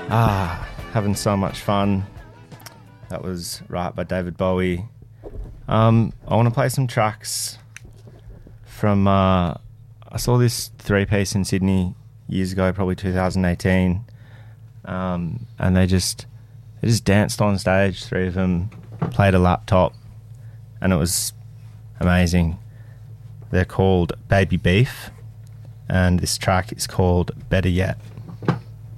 Having so much fun. That was Right by David Bowie. I want to play some tracks from... I saw this three-piece in Sydney years ago, probably 2018, and they just danced on stage. Three of them played a laptop, and it was amazing. They're called Baby Beef, and this track is called Better Yet.